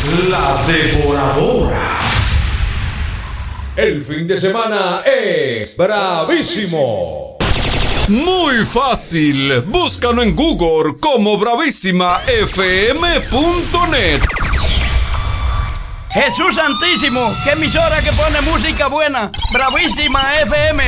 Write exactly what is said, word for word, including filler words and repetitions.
La Devoradora. El fin de semana es bravísimo. Muy fácil. Búscalo en Google como bravísima f m punto net. Jesús Santísimo, qué emisora que pone música buena. Bravísima F M.